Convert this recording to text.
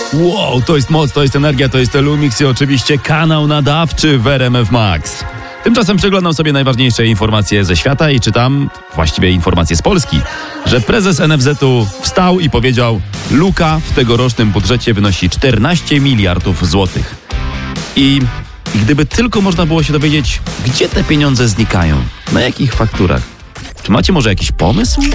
Wow, to jest moc, to jest energia, to jest Lumix i oczywiście kanał nadawczy w RMF Max. Tymczasem przeglądam sobie najważniejsze informacje ze świata i czytam, właściwie informacje z Polski, że prezes NFZ-u wstał i powiedział: luka w tegorocznym budżecie wynosi 14 miliardów złotych. I gdyby tylko można było się dowiedzieć, gdzie te pieniądze znikają, na jakich fakturach. Czy macie może jakiś pomysł?